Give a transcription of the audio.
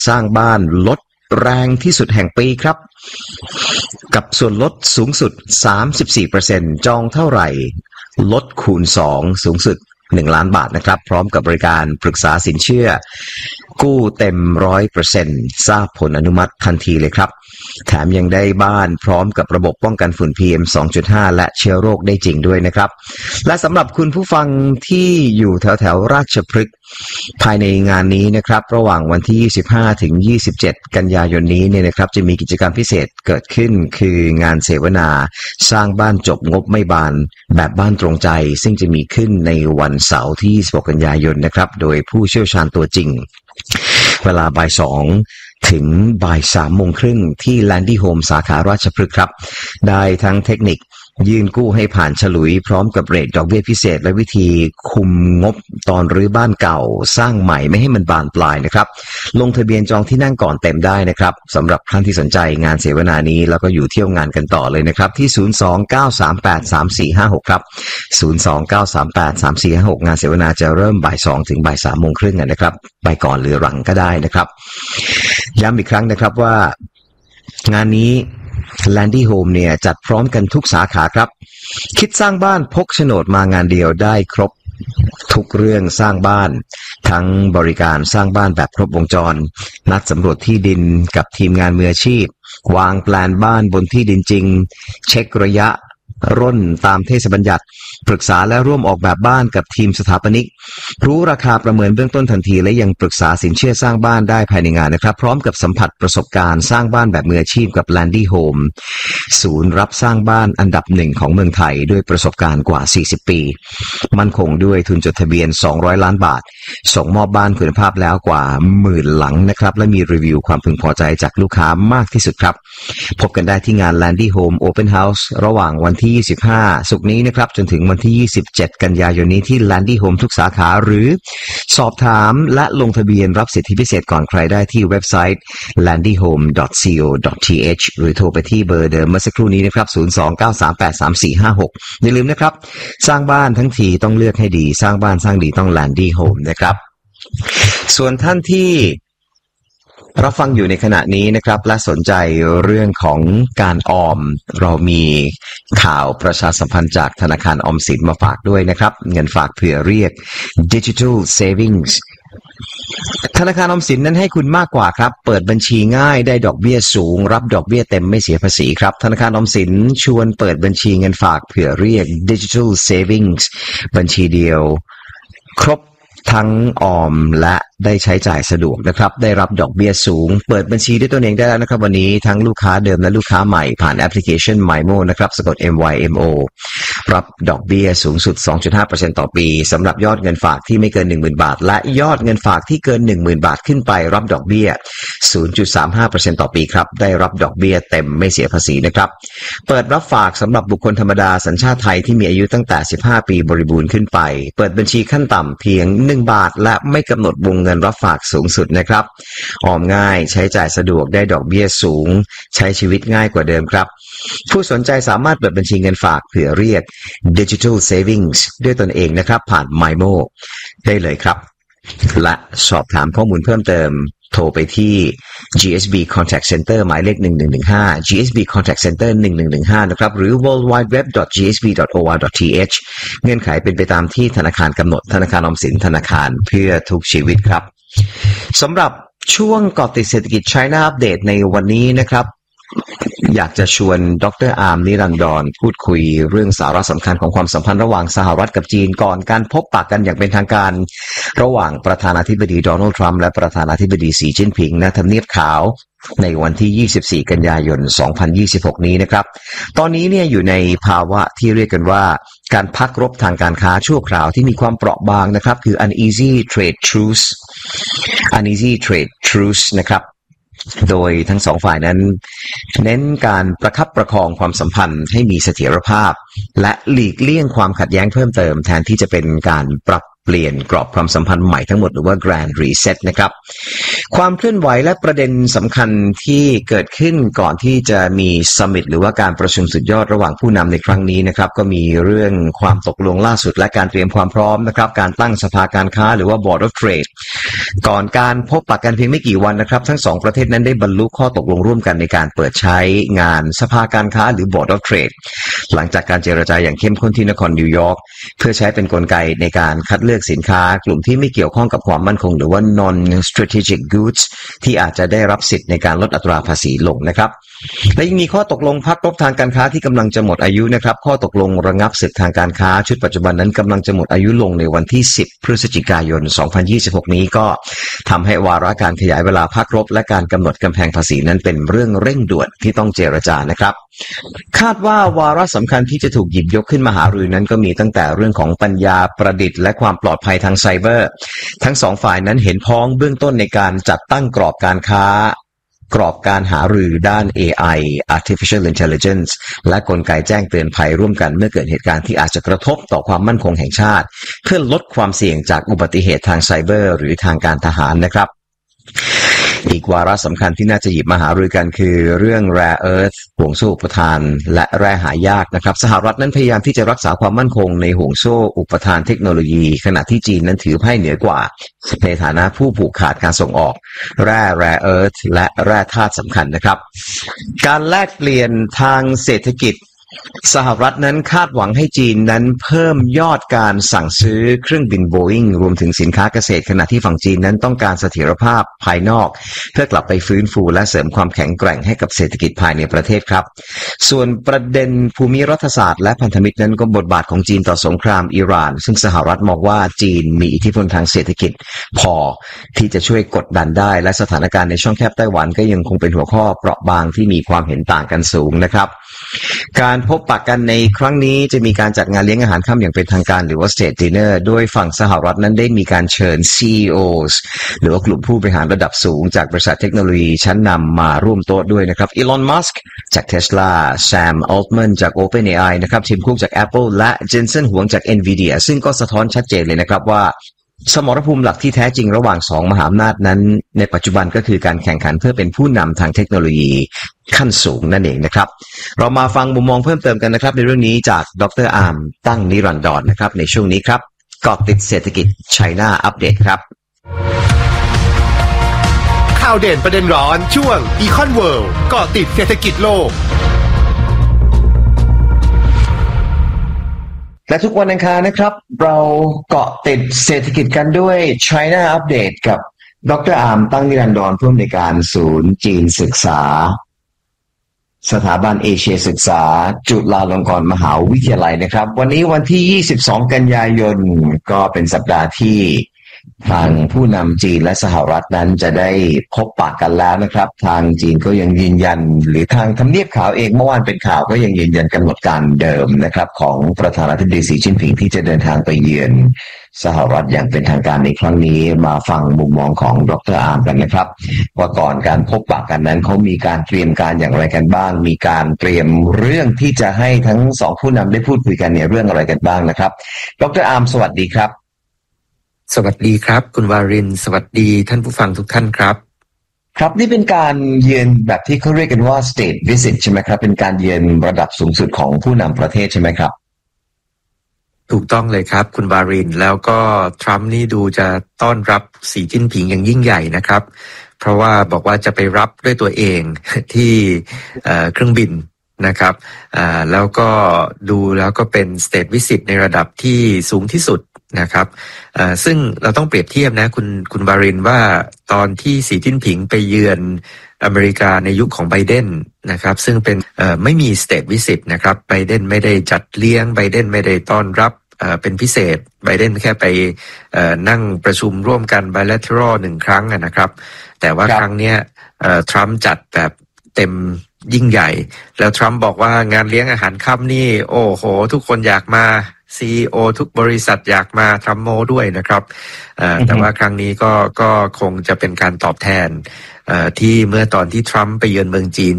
สร้างบ้านลดแรงที่สุดแห่งปีครับกับส่วนลดสูงสุด 34% จองเท่าไหร่ลดคูณ2สูงสุด1 ล้านบาทนะครับพร้อมกับบริการปรึกษาสินเชื่อกู้เต็ม 100% ทราบผลอนุมัติทันทีเลยครับแถมยังได้บ้านพร้อมกับระบบป้องกันฝุ่น PM 2.5 และเชื้อโรคได้จริงด้วยนะครับและสำหรับคุณผู้ฟังที่อยู่แถวราชพฤกษ์ภายในงานนี้นะครับระหว่างวันที่25ถึง27กันยายนนี้เนี่ยนะครับจะมีกิจกรรมพิเศษเกิดขึ้นคืองานเสวนาสร้างบ้านจบงบไม่บานแบบบ้านตรงใจซึ่งจะมีขึ้นในวันเสาร์ที่26กันยายนนะครับโดยผู้เชี่ยวชาญตัวจริงเวลาบ่าย2ถึงบ่าย3 โมงครึ่งที่ Landy Home สาขาราชพฤกษ์ครับได้ทั้งเทคนิคยื่นกู้ให้ผ่านฉลุยพร้อมกับเรทดอกเบี้ยพิเศษและวิธีคุมงบตอนรื้อบ้านเก่าสร้างใหม่ไม่ให้มันบานปลายนะครับลงทะเบียนจองที่นั่งก่อนเต็มได้นะครับสำหรับท่านที่สนใจงานเสวนานี้แล้วก็อยู่เที่ยวงานกันต่อเลยนะครับที่029383456ครับ029383456งานเสวนาจะเริ่มบ่าย2ถึงบ่าย3 โมงครึ่งนะครับไปก่อนหรือหลังก็ได้นะครับย้ำอีกครั้งนะครับว่างานนี้Landy Home เนี่ยจัดพร้อมกันทุกสาขาครับคิดสร้างบ้านพกโฉนดมางานเดียวได้ครบทุกเรื่องสร้างบ้านทั้งบริการสร้างบ้านแบบครบวงจรนัดสำรวจที่ดินกับทีมงานมืออาชีพวางแปลนบ้านบนที่ดินจริงเช็คระยะร่นตามเทศบัญญัติปรึกษาและร่วมออกแบบบ้านกับทีมสถาปนิกรู้ราคาประเมินเบื้องต้นทันทีและยังปรึกษาสินเชื่อสร้างบ้านได้ภายในงานนะครับพร้อมกับสัมผัสประสบการณ์สร้างบ้านแบบมืออาชีพกับ Landy Home ศูนย์รับสร้างบ้านอันดับ1ของเมืองไทยด้วยประสบการณ์กว่า40ปีมั่นคงด้วยทุนจดทะเบียน200 ล้านบาทส่งมอบบ้านคุณภาพแล้วกว่า10,000 หลังนะครับและมีรีวิวความพึงพอใจจากลูกค้ามากที่สุดครับพบกันได้ที่งาน Landy Home Open House ระหว่างวันที่25ศุกร์นี้นะครับจนถึงวันที่27กันยายนนี้ที่ Landy Home ทุกสาขาหรือสอบถามและลงทะเบียนรับสิทธิพิเศษก่อนใครได้ที่เว็บไซต์ landyhome.co.th หรือโทรไปที่เบอร์เดิมเมื่อสักครู่นี้นะครับ029383456อย่าลืมนะครับสร้างบ้านทั้งทีต้องเลือกให้ดีสร้างบ้านสร้างดีต้อง Landy Home นะครับส่วนท่านที่รับฟังอยู่ในขณะนี้นะครับและสนใจเรื่องของการออมเรามีข่าวประชาสัมพันธ์จากธนาคารออมสินมาฝากด้วยนะครับเงินฝากเผื่อเรียก Digital Savings ธนาคารออมสินนั้นให้คุณมากกว่าครับเปิดบัญชีง่ายได้ดอกเบี้ยสูงรับดอกเบี้ยเต็มไม่เสียภาษีครับธนาคารออมสินชวนเปิดบัญชีเงินฝากเผื่อเรียก Digital Savings บัญชีเดียวครบทั้งออมและได้ใช้จ่ายสะดวกนะครับได้รับดอกเบี้ยสูงเปิดบัญชีด้วยตัวเองได้แล้วนะครับวันนี้ทั้งลูกค้าเดิมและลูกค้าใหม่ผ่านแอปพลิเคชัน MyMo นะครับสะกด MYMO รับดอกเบี้ยสูงสุด 2.5% ต่อปีสำหรับยอดเงินฝากที่ไม่เกิน 10,000 บาทและยอดเงินฝากที่เกิน 10,000 บาทขึ้นไปรับดอกเบี้ย 0.35% ต่อปีครับได้รับดอกเบี้ยเต็มไม่เสียภาษีนะครับเปิดรับฝากสำหรับบุคคลธรรมดาสัญชาติไทยที่มีอายุตั้งแต่15ปีบริบูรณ์ขึ้นไปเปิดบัญชีขั้นต่ำเพียง1 บาทและไม่กำหนดวงเงินรับฝากสูงสุดนะครับออมง่ายใช้จ่ายสะดวกได้ดอกเบี้ยสูงใช้ชีวิตง่ายกว่าเดิมครับผู้สนใจสามารถเปิดบัญชีเงินฝากเผื่อเรียก Digital Savings ด้วยตนเองนะครับผ่าน MyMo ได้เลยครับและสอบถามข้อมูลเพิ่มเติมโทรไปที่ GSB Contact Center หมายเลข1115 GSB Contact Center 1115นะครับหรือ worldwideweb.gsb.or.th เงื่อนไขเป็นไปตามที่ธนาคารกำหนดธนาคารออมสินธนาคารเพื่อทุกชีวิตครับสำหรับช่วงเกาะติดเศรษฐกิจ China Update ในวันนี้นะครับอยากจะชวนดร.อาร์มนิรันดรพูดคุยเรื่องสาระสำคัญของความสัมพันธ์ระหว่างสหรัฐกับจีนก่อนการพบปะกันอย่างเป็นทางการระหว่างประธานาธิบดีโดนัลด์ทรัมป์และประธานาธิบดีสีจิ้นผิงณทำเนียบขาวในวันที่24กันยายน2026นี้นะครับตอนนี้เนี่ยอยู่ในภาวะที่เรียกกันว่าการพักรบทางการค้าชั่วคราวที่มีความเปราะบางนะครับคือ uneasy trade truce นะครับโดยทั้งสองฝ่ายนั้นเน้นการประคับประคองความสัมพันธ์ให้มีเสถียรภาพและหลีกเลี่ยงความขัดแย้งเพิ่มเติมแทนที่จะเป็นการปรับเปลี่ยนกรอบความสัมพันธ์ใหม่ทั้งหมดหรือว่า Grand Reset นะครับความเคลื่อนไหวและประเด็นสำคัญที่เกิดขึ้นก่อนที่จะมี Summit หรือว่าการประชุมสุดยอดระหว่างผู้นำในครั้งนี้นะครับก็มีเรื่องความตกลงล่าสุดและการเตรียมความพร้อมนะครับการตั้งสภาการค้าหรือว่า Board of Trade ก่อนการพบปะกันเพียงไม่กี่วันนะครับทั้งสองประเทศนั้นได้บรรลุข้อตกลงร่วมกันในการเปิดใช้งานสภาการค้าหรือ Board of Trade หลังจากการเจรจาอย่างเข้มข้นที่นครนิวยอร์กเพื่อใช้เป็นกลไกในการคัดเลือกสินค้ากลุ่มที่ไม่เกี่ยวข้องกับความมั่นคงหรือว่า non-strategic goods ที่อาจจะได้รับสิทธิ์ในการลดอัตราภาษีลงนะครับและยังมีข้อตกลงพักรบทางการค้าที่กำลังจะหมดอายุนะครับข้อตกลงระงับศึกทางการค้าชุดปัจจุบันนั้นกำลังจะหมดอายุลงในวันที่10พฤศจิกายน2026นี้ก็ทำให้วาระการขยายเวลาพักรบและการกำหนดกำแพงภาษีนั้นเป็นเรื่องเร่งด่วนที่ต้องเจรจานะครับคาดว่าวาระสำคัญที่จะถูกหยิบยกขึ้นมาหารือนั้นก็มีตั้งแต่เรื่องของปัญญาประดิษฐ์และความปลอดภัยทางไซเบอร์ทั้งสองฝ่ายนั้นเห็นพ้องเบื้องต้นในการจัดตั้งกรอบการค้ากรอบการหารือด้าน AI Artificial Intelligence และกลไกแจ้งเตือนภัยร่วมกันเมื่อเกิดเหตุการณ์ที่อาจจะกระทบต่อความมั่นคงแห่งชาติเพื่อลดความเสี่ยงจากอุบัติเหตุทางไซเบอร์หรือทางการทหารนะครับอีกวาระสำคัญที่น่าจะหยิบมาหารือกันคือเรื่อง Rare Earth ห่วงโซ่อุปทานและแร่หายากนะครับสหรัฐนั้นพยายามที่จะรักษาความมั่นคงในห่วงโซ่อุปทานเทคโนโลยีขณะที่จีนนั้นถือไพ่เหนือกว่าในฐานะผู้ผูกขาดการส่งออกแร่ Rare Earth และแร่ธาตุสำคัญนะครับการแลกเปลี่ยนทางเศรษฐกิจสหรัฐนั้นคาดหวังให้จีนนั้นเพิ่มยอดการสั่งซื้อเครื่องบิน Boeing รวมถึงสินค้าเกษตรขณะที่ฝั่งจีนนั้นต้องการเสถียรภาพภายนอกเพื่อกลับไปฟื้นฟูและเสริมความแข็งแกร่งให้กับเศรษฐกิจภายในประเทศครับส่วนประเด็นภูมิรัฐศาสตร์และพันธมิตรนั้นก็บทบาทของจีนต่อสงครามอิหร่านซึ่งสหรัฐมองว่าจีนมีอิทธิพลทางเศรษฐกิจพอที่จะช่วยกดดันได้และสถานการณ์ในช่องแคบไต้หวันก็ยังคงเป็นหัวข้อเปราะบางที่มีความเห็นต่างกันสูงนะครับการพบปะกันในครั้งนี้จะมีการจัดงานเลี้ยงอาหารค่ำอย่างเป็นทางการหรือว่า State Dinner โดยฝั่งสหรัฐนั้นได้มีการเชิญ CEOs หรือว่ากลุ่มผู้บริหารระดับสูงจากบริษัทเทคโนโลยีชั้นนำมาร่วมโต๊ะด้วยนะครับ Elon Musk จาก Tesla Sam Altman จาก OpenAI นะครับทีมคุกจาก Apple และ Jensen Huang จาก Nvidia ซึ่งก็สะท้อนชัดเจนเลยนะครับว่าสมรภูมิหลักที่แท้จริงระหว่างสองมหาอำนาจนั้นในปัจจุบันก็คือการแข่งขันเพื่อเป็นผู้นำทางเทคโนโลยีขั้นสูงนั่นเองนะครับเรามาฟังมุมมองเพิ่มเติมกันนะครับในเรื่องนี้จากดร.อาร์มตั้งนิรันดรนะครับในช่วงนี้ครับเกาะติดเศรษฐกิจ China Update ครับข่าวเด่นประเด็นร้อนช่วง Econ World เกาะติดเศรษฐกิจโลกและทุกวันอังคารนะครับเราเกาะติดเศรษฐกิจกันด้วย China Update กับดร.อาร์มตั้งนิรันดรผู้อำนวยการศูนย์จีนศึกษาสถาบันเอเชียศึกษาจุฬาลงกรณ์มหาวิทยาลัยนะครับวันนี้วันที่22กันยายนก็เป็นสัปดาห์ที่ทางผู้นำจีนและสหรัฐนั้นจะได้พบปะกันแล้วนะครับทางจีนก็ยังยืนยันหรือทางทำเนียบขาวเองเมื่อวานเป็นข่าวก็ยังยืนยันกำหนดการเดิมนะครับของประธานาธิบดีสีจิ้นผิงที่จะเดินทางไปเยือนสหรัฐอย่างเป็นทางการในครั้งนี้มาฟังมุมมองของดร.อาร์มกันนะครับว่าก่อนการพบปะกันนั้นเขามีการเตรียมการอย่างไรกันบ้างมีการเตรียมเรื่องที่จะให้ทั้งสองผู้นำได้พูดคุยกันในเรื่องอะไรกันบ้างนะครับดร.อาร์มสวัสดีครับสวัสดีครับคุณวารินสวัสดีท่านผู้ฟังทุกท่านครับครับนี่เป็นการเยือนแบบที่เขาเรียกกันว่า state visit ใช่ไหมครับเป็นการเยือนระดับสูงสุดของผู้นำประเทศใช่ไหมครับถูกต้องเลยครับคุณวารินแล้วก็ทรัมป์นี่ดูจะต้อนรับสีจิ้นผิงอย่างยิ่งใหญ่นะครับเพราะว่าบอกว่าจะไปรับด้วยตัวเองที่เครื่องบินนะครับแล้วก็ดูแล้วก็เป็น state visit ในระดับที่สูงที่สุดนะครับซึ่งเราต้องเปรียบเทียบนะคุณบารินว่าตอนที่สีจิ้นผิงไปเยือนอเมริกาในยุคของไบเดนนะครับซึ่งเป็นไม่มี state visit นะครับไบเดนไม่ได้จัดเลี้ยงไบเดนไม่ได้ต้อนรับเป็นพิเศษไบเดนแค่ไปนั่งประชุมร่วมกัน bilateral 1 ครั้งนะครับแต่ว่าครั้งเนี้ยทรัมป์จัดแบบเต็มยิ่งใหญ่แล้วทรัมป์บอกว่างานเลี้ยงอาหารค่ำนี่โอ้โหทุกคนอยากมา CEO ทุกบริษัทอยากมาทรัมป์โมด้วยนะครับแต่ว่าครั้งนี้ก็คงจะเป็นการตอบแทนที่เมื่อตอนที่ทรัมป์ไปเยือนเมืองจีน